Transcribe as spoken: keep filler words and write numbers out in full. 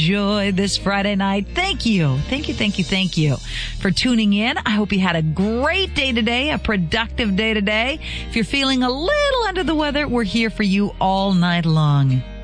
enjoy this Friday night. Thank you. Thank you, thank you, thank you for tuning in. I hope you had a great day today, a productive day today. If you're feeling a little under the weather, we're here for you all night long.